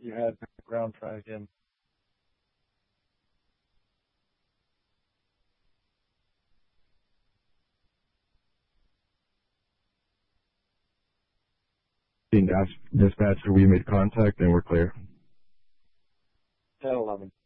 you had ground try again. Being dispatcher, we made contact and we're clear. 10-11.